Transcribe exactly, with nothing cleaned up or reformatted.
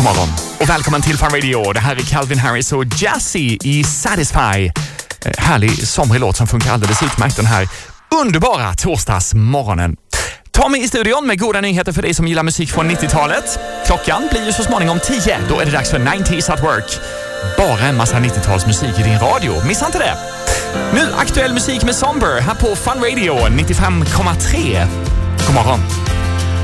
morgon och välkommen till Fun Radio. Det här är Calvin Harris och Jazzy i Satisfy. Härlig somrig låt som funkar alldeles utmärkt den här underbara torsdagsmorgonen. Tommy i studion med goda nyheter för dig som gillar musik från nittiotalet. Klockan blir ju så småningom tio. Då är det dags för nittiotalet at work. Bara en massa nittiotalsmusik i din radio. Missa inte det. Nu aktuell musik med Somber här på Fun Radio nittiofem komma tre. God morgon.